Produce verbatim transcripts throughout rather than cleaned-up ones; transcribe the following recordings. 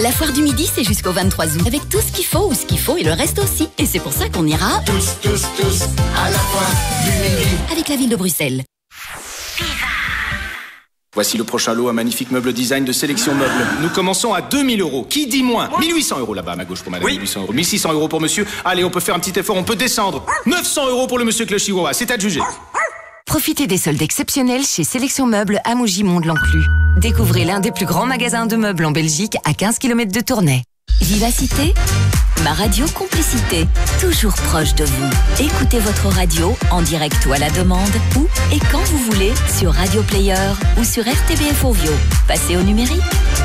La foire du midi, c'est jusqu'au vingt-trois août. Avec tout ce qu'il faut, ou ce qu'il faut, et le reste aussi. Et c'est pour ça qu'on ira tous, tous, tous à la foire du midi. Avec la ville de Bruxelles. Voici le prochain lot, un magnifique meuble design de Sélection Meubles. Nous commençons à deux mille euros. Qui dit moins? mille huit cents euros là-bas à ma gauche pour madame. Oui. mille huit cents euros. mille six cents euros pour monsieur. Allez, on peut faire un petit effort, on peut descendre. neuf cents euros pour le monsieur avec le chihuahua. C'est à juger. Profitez des soldes exceptionnels chez Sélection Meubles à Mougy-Mont-de-l'Enclus. Découvrez l'un des plus grands magasins de meubles en Belgique à quinze kilomètres de Tournai. Vivacité, ma radio complicité, toujours proche de vous. Écoutez votre radio en direct ou à la demande, où et quand vous voulez, sur Radio Player ou sur R T B F Ovio. Passez au numérique.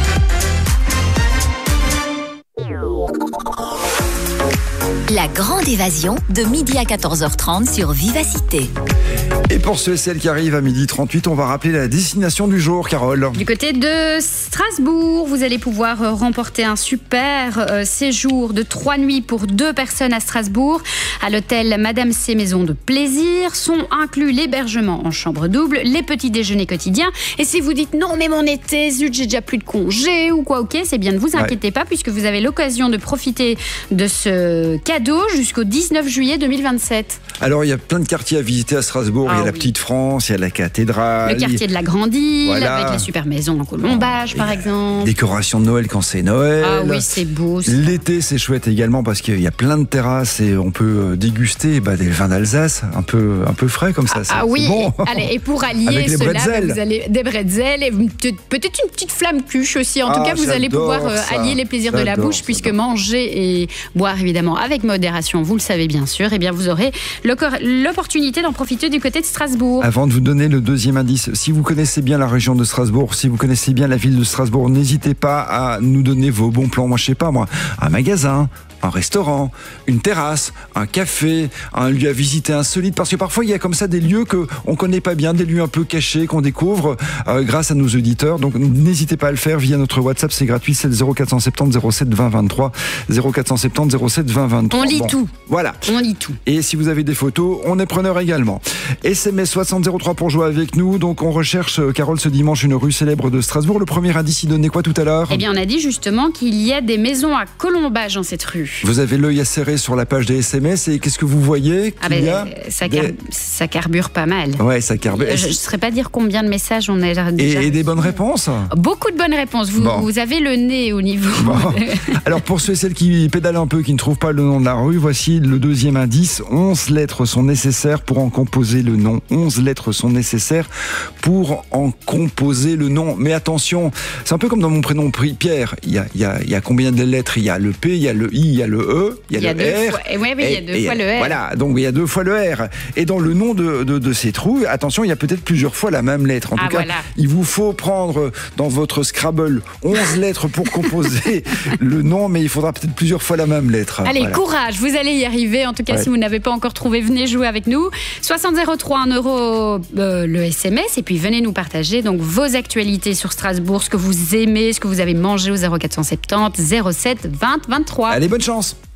La grande évasion de midi à quatorze heures trente sur Vivacité. Et pour ceux et celles qui arrivent à midi trente-huit, on va rappeler la destination du jour, Carole. Du côté de Strasbourg, vous allez pouvoir euh, remporter un super euh, séjour de trois nuits pour deux personnes à Strasbourg. À l'hôtel Madame C Maison de Plaisir sont inclus l'hébergement en chambre double, les petits déjeuners quotidiens. Et si vous dites non mais mon été, zut, j'ai déjà plus de congés ou quoi, ok, c'est bien, ne vous inquiétez ouais. pas puisque vous avez l'occasion de profiter de ce cadeau jusqu'au dix-neuf juillet deux mille vingt-sept. Alors il y a plein de quartiers à visiter à Strasbourg. Ah, il y a la oui. Petite France, il y a la cathédrale. Le quartier de la Grande Île, voilà. avec la super maison en colombage, par exemple. Décoration de Noël quand c'est Noël. Ah oui, c'est beau. Ça. L'été, c'est chouette également parce qu'il y a plein de terrasses et on peut déguster bah, des vins d'Alsace un peu, un peu frais comme ça. Ah, ah oui, bon. et, allez, et pour allier cela, bah, vous allez des bretzels et peut-être une petite flamme cuche aussi. En ah, tout cas, vous allez pouvoir euh, ça. allier les plaisirs j'adore, de la bouche puisque j'adore. manger et boire évidemment avec modération, vous le savez bien sûr, et bien vous aurez l'opportunité d'en profiter du côté de Strasbourg. Avant de vous donner le deuxième indice, si vous connaissez bien la région de Strasbourg, si vous connaissez bien la ville de Strasbourg, n'hésitez pas à nous donner vos bons plans. Moi, je sais pas, moi, un magasin, un restaurant, une terrasse, un café, un lieu à visiter insolite, parce que parfois il y a comme ça des lieux qu'on connaît pas bien, des lieux un peu cachés qu'on découvre euh, grâce à nos auditeurs. Donc n'hésitez pas à le faire via notre WhatsApp, c'est gratuit, c'est le zéro quatre cent soixante-dix zéro sept vingt vingt-trois, zéro quatre cent soixante-dix zéro sept vingt vingt-trois. On lit bon, tout. Voilà. On lit tout. Et si vous avez des photos, on est preneur également. S M S soixante zéro trois pour jouer avec nous. Donc on recherche, Carole, ce dimanche une rue célèbre de Strasbourg. Le premier indice, il donnait quoi tout à l'heure? Eh bien, on a dit justement qu'il y a des maisons à colombage dans cette rue. Vous avez l'œil serré sur la page des S M S et qu'est-ce que vous voyez? Ah ben, ça, car... des... ça carbure pas mal. Ouais, ça carbure. Je ne saurais pas dire combien de messages on a déjà. Et, et des bonnes réponses? Beaucoup de bonnes réponses. Vous, bon. vous avez le nez au niveau. Bon. Alors pour ceux et celles qui pédalent un peu, qui ne trouvent pas le nom de la rue, voici le deuxième indice. onze lettres sont nécessaires pour en composer le nom. onze lettres sont nécessaires pour en composer le nom. Mais attention, c'est un peu comme dans mon prénom Pierre. Il y a, il y a, il y a combien de lettres? Il y a le P, il y a le I, il y a le E, il y a, il y a le deux R. Fois, oui, oui, il y a deux fois le R. Voilà, donc il y a deux fois le R. Et dans le nom de, de, de ces trous, attention, il y a peut-être plusieurs fois la même lettre. En ah, tout cas, voilà. il vous faut prendre dans votre Scrabble onze lettres pour composer le nom, mais il faudra peut-être plusieurs fois la même lettre. Allez, voilà. Courage, vous allez y arriver. En tout cas, ouais. si vous n'avez pas encore trouvé, venez jouer avec nous. soixante zéro trois, un euro euh, le S M S, et puis venez nous partager donc vos actualités sur Strasbourg, ce que vous aimez, ce que vous avez mangé au zéro quatre cent soixante-dix zéro sept vingt vingt-trois. Allez, bonne chance.